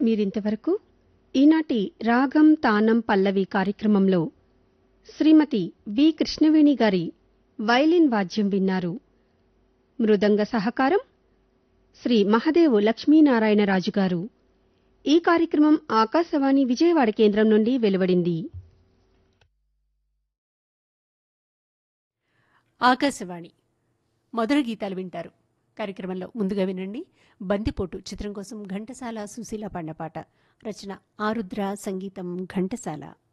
మీరింతవరకు ఈనాటి రాగం తానం పల్లవి కార్యక్రమంలో శ్రీమతి వి కృష్ణవేణి గారి వైలిన్ వాద్యం విన్నారు. మృదంగ సహకారం శ్రీ మహదేవు లక్ష్మీనారాయణరాజు గారు. ఈ కార్యక్రమం ఆకాశవాణి విజయవాడ కేంద్రం నుండి వెలువడింది. ఆకాశవాణి మధుర గీతాలు వింటారు. కార్యక్రమంలో ముందుగా వినండి బందిపోటు చిత్రం కోసం ఘంటసాల సుశీల పాడిన పాట. రచన ఆరుద్ర, సంగీతం ఘంటసాల.